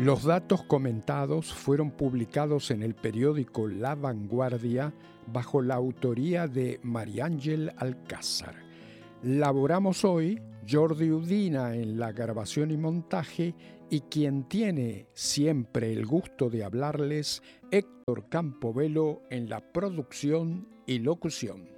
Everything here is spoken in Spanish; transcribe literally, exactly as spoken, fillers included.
Los datos comentados fueron publicados en el periódico La Vanguardia bajo la autoría de Mariángel Alcázar. Laboramos hoy Jordi Udina en la grabación y montaje y quien tiene siempre el gusto de hablarles, Héctor Campobello en la producción y locución.